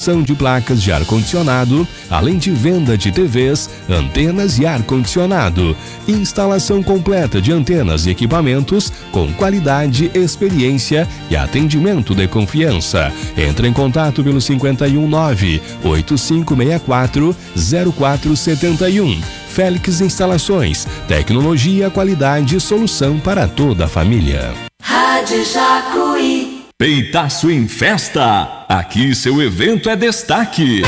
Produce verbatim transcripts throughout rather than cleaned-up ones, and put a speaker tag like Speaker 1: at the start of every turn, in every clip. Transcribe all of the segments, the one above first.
Speaker 1: instalação de placas de ar-condicionado, além de venda de T Vs, antenas e ar-condicionado. Instalação completa de antenas e equipamentos com qualidade, experiência e atendimento de confiança. Entre em contato pelo cinquenta e um nove, oito cinco seis quatro, zero quatro sete um. Félix Instalações, tecnologia, qualidade e solução para toda a família.
Speaker 2: Rádio Jacuí.
Speaker 3: Peitaço em Festa. Aqui seu evento é destaque.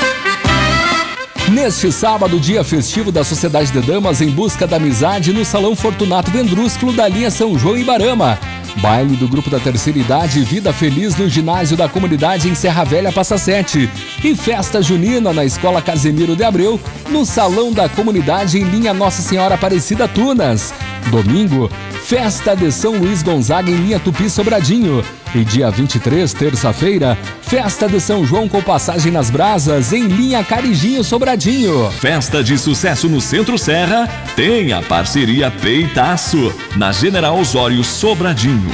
Speaker 4: Neste sábado, dia festivo da Sociedade de Damas em Busca da Amizade no Salão Fortunato Vendrúsculo da linha São João e Ibarama. Baile do Grupo da Terceira Idade Vida Feliz no ginásio da comunidade em Serra Velha, Passa Sete. E festa junina na Escola Casemiro de Abreu, no Salão da Comunidade em linha Nossa Senhora Aparecida Tunas. Domingo, festa de São Luís Gonzaga em linha Tupi Sobradinho. E dia vinte e três, terça-feira, festa de São João com passagem nas brasas em linha Carijinho Sobradinho.
Speaker 3: Festa de sucesso no Centro Serra tem a parceria Peitaço na General Osório Sobradinho.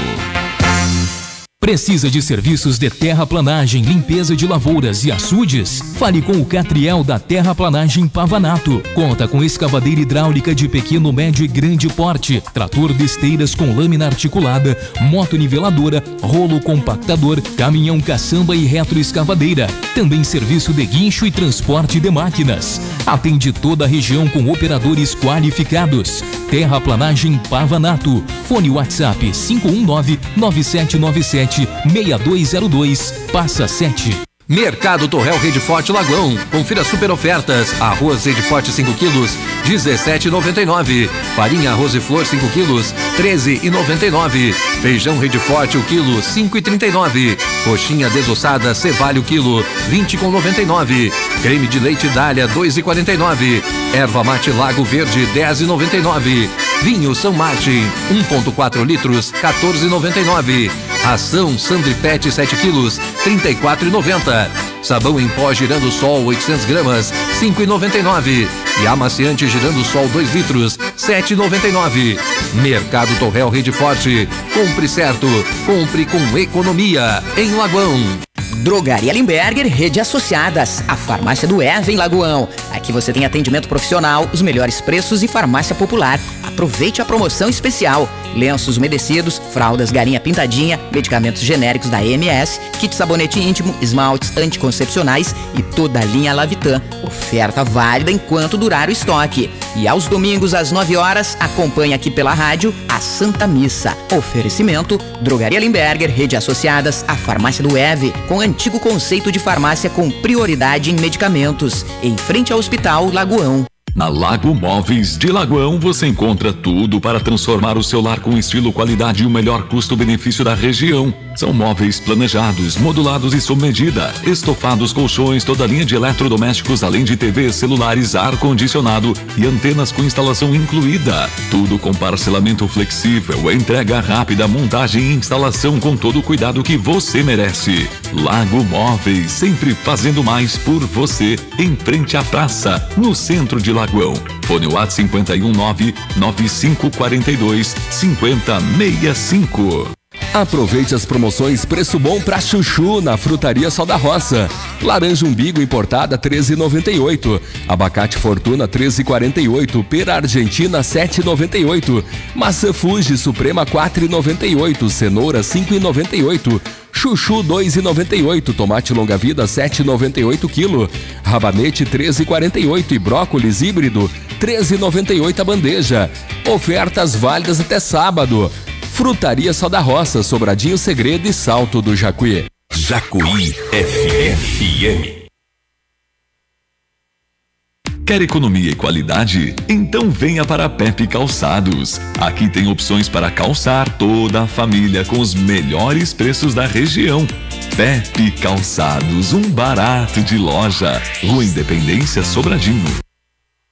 Speaker 5: Precisa de serviços de terraplanagem, limpeza de lavouras e açudes? Fale com o Catriel da Terraplanagem Pavanato. Conta com escavadeira hidráulica de pequeno, médio e grande porte, trator de esteiras com lâmina articulada, motoniveladora, rolo compactador, caminhão caçamba e retroescavadeira. Também serviço de guincho e transporte de máquinas. Atende toda a região com operadores qualificados. Terraplanagem Pavanato. Fone WhatsApp cinco um nove, nove sete nove sete, seis dois zero dois, passa sete.
Speaker 6: Mercado Torrel Rede Forte Lagoão. Confira super ofertas. Arroz Rede Forte cinco quilos, dezessete reais e noventa e nove centavos. Farinha Arroz e Flor cinco quilos, treze reais e noventa e nove centavos. Feijão Rede Forte o quilo, cinco reais e trinta e nove centavos. Coxinha desossada Cevalho o quilo, vinte reais e noventa e nove centavos. Creme de leite Dália, dois reais e quarenta e nove centavos. Erva mate Lago Verde, dez reais e noventa e nove centavos. Vinho São Martin, um vírgula quatro litros, quatorze reais e noventa e nove centavos. Ração Sandri Pet sete quilos, trinta e quatro reais e noventa centavos. Sabão em pó Girando Sol oitocentas gramas, cinco reais e noventa e nove centavos. E amaciante Girando Sol dois litros, sete reais e noventa e nove centavos. Mercado Torrel Rede Forte. Compre certo, compre com economia. Em Lagoão.
Speaker 7: Drogaria Limberger, Rede Associadas, a farmácia do Eva em Lagoão. Aqui você tem atendimento profissional, os melhores preços e farmácia popular. Aproveite a promoção especial. Lenços umedecidos, fraldas Galinha Pintadinha, medicamentos genéricos da E M S, kit sabonete íntimo, esmaltes anticoncepcionais e toda a linha Lavitan. Oferta válida enquanto durar o estoque. E aos domingos às nove horas, acompanhe aqui pela rádio a Santa Missa. Oferecimento, Drogaria Limberger, Rede Associadas, a farmácia do Eve, com antigo conceito de farmácia com prioridade em medicamentos, em frente ao Hospital Lagoão.
Speaker 3: Na Lago Móveis de Lagoão você encontra tudo para transformar o seu lar com estilo, qualidade e o melhor custo-benefício da região. São móveis planejados, modulados e sob medida, estofados, colchões, toda a linha de eletrodomésticos, além de T Vs, celulares, ar-condicionado e antenas com instalação incluída. Tudo com parcelamento flexível, entrega rápida, montagem e instalação com todo o cuidado que você merece. Lago Móveis, sempre fazendo mais por você, em frente à praça, no centro de Lagoão. Fone WhatsApp cinquenta e um nove, nove cinco quatro dois, cinco zero seis cinco.
Speaker 4: Aproveite as promoções Preço Bom pra Chuchu na Frutaria Sol da Roça. Laranja umbigo importada treze reais e noventa e oito centavos. Abacate Fortuna treze reais e quarenta e oito centavos. Pera Argentina sete reais e noventa e oito centavos. Maçã Fuji Suprema quatro reais e noventa e oito centavos. Cenoura cinco reais e noventa e oito centavos. Chuchu dois reais e noventa e oito centavos. Tomate longa vida sete reais e noventa e oito centavos quilo. Rabanete treze reais e quarenta e oito centavos. E brócolis híbrido treze reais e noventa e oito centavos a bandeja. Ofertas válidas até sábado. Frutaria Sal da Roça, Sobradinho Segredo e Salto do Jacuí.
Speaker 3: Jacuí F M. Quer economia e qualidade? Então venha para a Pepe Calçados. Aqui tem opções para calçar toda a família com os melhores preços da região. Pepe Calçados, um barato de loja. Rua Independência, Sobradinho.